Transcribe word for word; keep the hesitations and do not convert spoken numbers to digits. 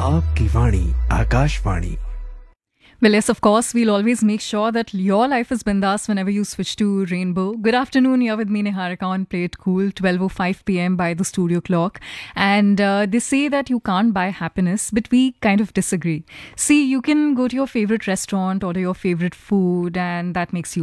आपकी वाणी Akashvani. Well, yes, of course, we'll always make sure that your life is bindas whenever you switch to Rainbow. Good afternoon, you're with me, Niharika, on Play It Cool, twelve oh five p.m. by the studio clock. And uh, they say that you can't buy happiness, but we kind of disagree. See, you can go to your favorite restaurant, order your favorite food, and that makes you